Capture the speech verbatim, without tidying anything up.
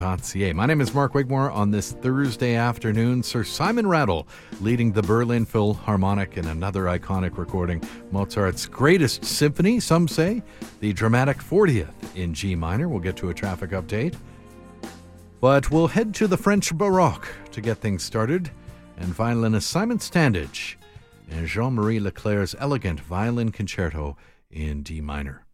.ca. My name is Mark Wigmore. On this Thursday afternoon, Sir Simon Rattle leading the Berlin Philharmonic in another iconic recording, Mozart's greatest symphony, some say, the dramatic fortieth in G minor. We'll get to a traffic update. But we'll head to the French Baroque to get things started, and violinist Simon Standage and Jean-Marie Leclerc's elegant violin concerto in D minor.